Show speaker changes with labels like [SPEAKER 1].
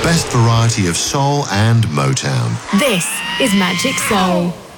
[SPEAKER 1] best variety of soul and Motown.
[SPEAKER 2] This is Magic Soul.